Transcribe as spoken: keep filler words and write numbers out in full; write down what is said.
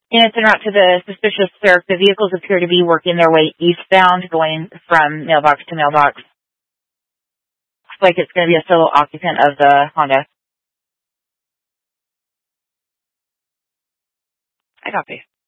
Innocent route to the suspicious search. The vehicles appear to be working their way eastbound, going from mailbox to mailbox. Looks like it's going to be a solo occupant of the Honda. I copy.